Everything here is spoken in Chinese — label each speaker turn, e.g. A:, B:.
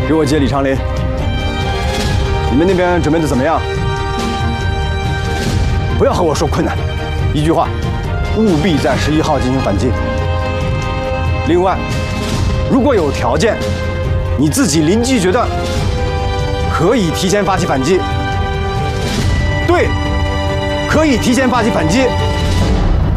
A: 给我接李长林。你们那边准备的怎么样？不要和我说困难，一句话，务必在11号进行反击。另外，如果有条件，你自己临机觉得可以提前发起反击。对，可以提前发起反击。